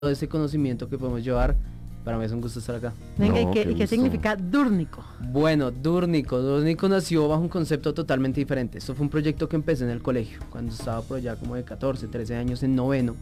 todo ese conocimiento que podemos llevar. Para mí es un gusto estar acá. Venga, No, ¿y qué qué gusto. significa Dúrnico? Bueno, Dúrnico nació bajo un concepto totalmente diferente. Esto fue un proyecto que empecé en el colegio, cuando estaba por allá como de 14, 13 años en noveno.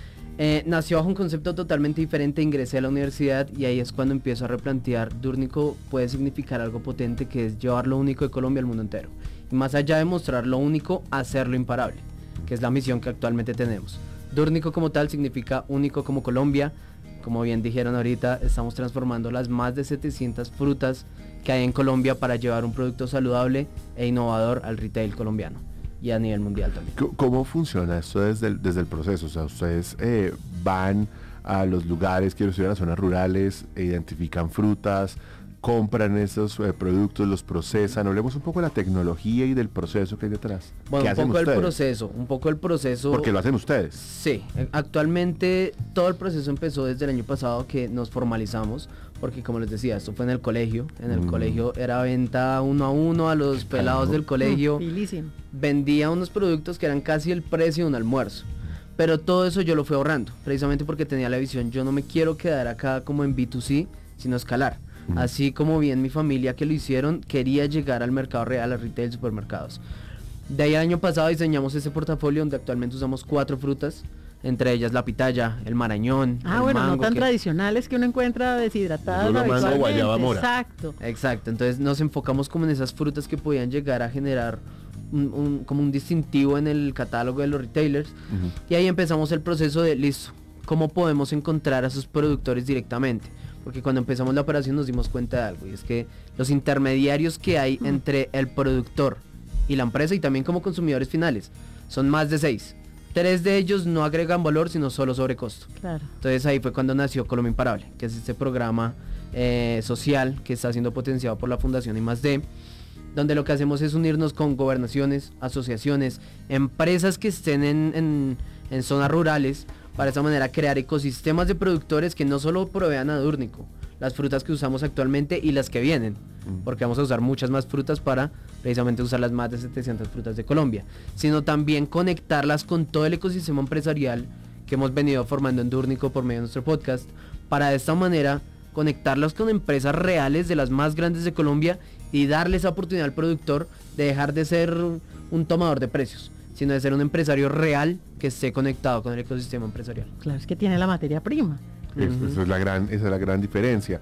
Nació bajo un concepto totalmente diferente, ingresé a la universidad y ahí es cuando empiezo a replantear. Dúrnico puede significar algo potente, que es llevar lo único de Colombia al mundo entero. Y más allá de mostrar lo único, hacerlo imparable, que es la misión que actualmente tenemos. Dúrnico como tal significa único como Colombia. Como bien dijeron ahorita, estamos transformando las más de 700 frutas que hay en Colombia para llevar un producto saludable e innovador al retail colombiano y a nivel mundial también. ¿Cómo funciona esto desde el proceso? O sea, ustedes van a los lugares, quiero decir, a las zonas rurales, identifican frutas, compran esos productos, los procesan. Hablemos un poco de la tecnología y del proceso que hay detrás. Bueno, ¿Qué un hacen poco ustedes? un poco el proceso. Porque lo hacen ustedes. Sí, actualmente todo el proceso empezó desde el año pasado que nos formalizamos, porque como les decía, esto fue en el colegio. En el colegio era venta uno a uno a los pelados del colegio. Filísimo. Vendía unos productos que eran casi el precio de un almuerzo. Pero todo eso yo lo fui ahorrando, precisamente porque tenía la visión, yo no me quiero quedar acá como en B2C, sino escalar. Así como bien mi familia que lo hicieron, quería llegar al mercado real, al retail, supermercados. De ahí el año pasado diseñamos ese portafolio donde actualmente usamos 4 frutas, entre ellas la pitaya, el marañón, el Bueno, no mango, tan tradicionales que uno encuentra deshidratadas Una mango, habitualmente. guayaba, mora. Exacto. Exacto, entonces nos enfocamos como en esas frutas que podían llegar a generar como un distintivo en el catálogo de los retailers. Y ahí empezamos el proceso de, listo, ¿cómo podemos encontrar a sus productores directamente? Porque cuando empezamos la operación nos dimos cuenta de algo, y es que los intermediarios que hay entre el productor y la empresa, y también como consumidores finales, son más de 6. 3 de ellos no agregan valor, sino solo sobrecosto. Claro. Entonces ahí fue cuando nació Colombia Imparable, que es este programa social que está siendo potenciado por la Fundación I+D, donde lo que hacemos es unirnos con gobernaciones, asociaciones, empresas que estén en zonas rurales, para esta manera crear ecosistemas de productores que no solo provean a Dúrnico, las frutas que usamos actualmente y las que vienen, porque vamos a usar muchas más frutas para precisamente usar las más de 700 frutas de Colombia, sino también conectarlas con todo el ecosistema empresarial que hemos venido formando en Dúrnico por medio de nuestro podcast, para de esta manera conectarlos con empresas reales de las más grandes de Colombia y darle esa oportunidad al productor de dejar de ser un tomador de precios, sino de ser un empresario real que esté conectado con el ecosistema empresarial. Claro, es que tiene la materia prima. Esa es la gran diferencia.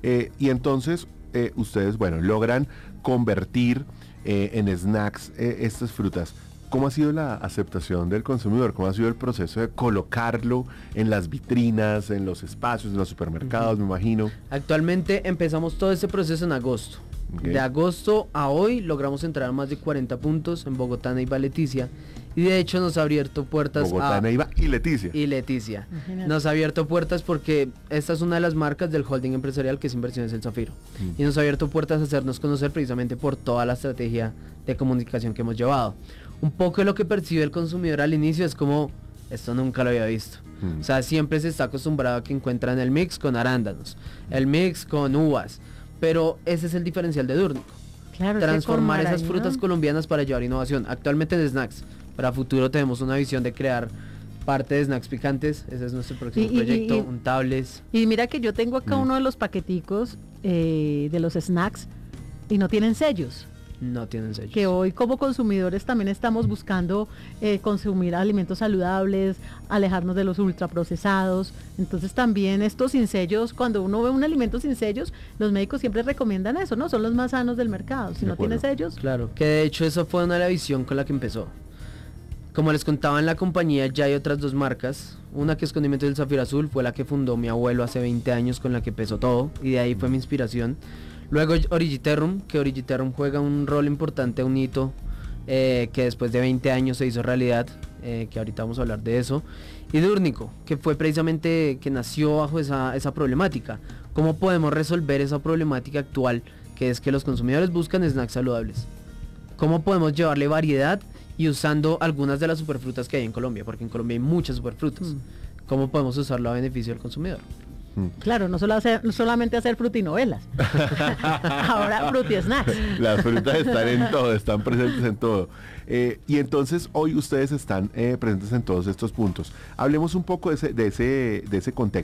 Y entonces ustedes, bueno, logran convertir en snacks estas frutas. ¿Cómo ha sido la aceptación del consumidor? ¿Cómo ha sido el proceso de colocarlo en las vitrinas, en los espacios, en los supermercados, me imagino? Actualmente empezamos todo este proceso en agosto. Okay. De agosto a hoy logramos entrar a más de 40 puntos en Bogotá, Neiva, Leticia. Y de hecho nos ha abierto puertas Bogotá, Neiva y Leticia. Imagínate. Nos ha abierto puertas porque esta es una de las marcas del holding empresarial que es Inversiones El Zafiro. Y nos ha abierto puertas a hacernos conocer precisamente por toda la estrategia de comunicación que hemos llevado. Un poco de lo que percibe el consumidor al inicio es como, esto nunca lo había visto. O sea, siempre se está acostumbrado a que encuentran el mix con arándanos, el mix con uvas, pero ese es el diferencial de Dúrnico. Claro, Transformar es que con esas frutas marañón, colombianas para llevar innovación. Actualmente en snacks, para futuro tenemos una visión de crear parte de snacks picantes. Ese es nuestro próximo proyecto, untables. Y mira que yo tengo acá uno de los paqueticos de los snacks y no tienen sellos. No tienen sellos. Que hoy como consumidores también estamos buscando consumir alimentos saludables, alejarnos de los ultraprocesados. Entonces también estos sin sellos, cuando uno ve un alimento sin sellos, los médicos siempre recomiendan eso, ¿no? Son los más sanos del mercado. Si De no acuerdo. tiene sellos, Claro, que de hecho esa fue una de la visión con la que empezó. Como les contaba, en la compañía ya hay otras 2 marcas. Una que es Condimentos del Zafiro Azul, fue la que fundó mi abuelo hace 20 años, con la que empezó todo, y de ahí fue mi inspiración. Luego Origiterrum, que Origiterrum juega un rol importante, un hito, que después de 20 años se hizo realidad, que ahorita vamos a hablar de eso. Y Dúrnico, que fue precisamente que nació bajo esa problemática. ¿Cómo podemos resolver esa problemática actual, que es que los consumidores buscan snacks saludables? ¿Cómo podemos llevarle variedad y usando algunas de las superfrutas que hay en Colombia? Porque en Colombia hay muchas superfrutas. ¿Cómo podemos usarlo a beneficio del consumidor? Claro, no solamente hacer frutinovelas. Ahora frutisnacks. Las frutas están en todo, están presentes en todo. Y entonces hoy ustedes están presentes en todos estos puntos. Hablemos un poco de ese contexto.